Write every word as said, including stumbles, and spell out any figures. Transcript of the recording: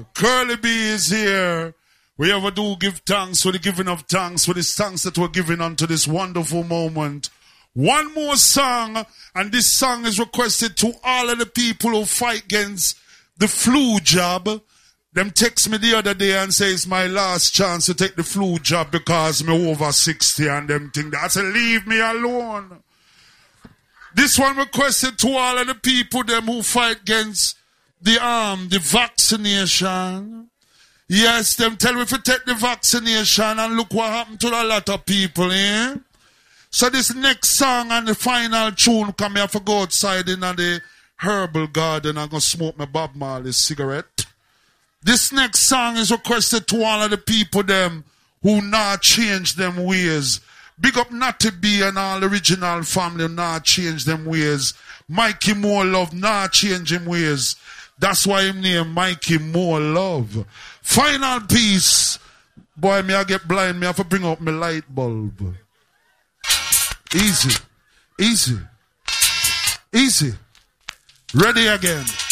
Curly B is here. We ever do give thanks for the giving of thanks, for the thanks that we're giving unto this wonderful moment. One more song, and this song is requested to all of the people who fight against the flu jab. Them text me the other day and say it's my last chance to take the flu jab because me over sixty and them think that. I say leave me alone. This one requested to all of the people them who fight against the um the vaccination. Yes, them tell me if you take the vaccination and look what happened to a lot of people, eh? So this next song and the final tune come here for go outside in the herbal garden and go smoke my Bob Marley cigarette. This next song is requested to all of the people them who not change them ways. Big up Natty B and all the original family not change them ways. Mikey More Love not change him ways. That's why him name Mikey More Love. Final piece. Boy, me I get blind, me have to bring up my light bulb. Easy. Easy. Easy. Ready again.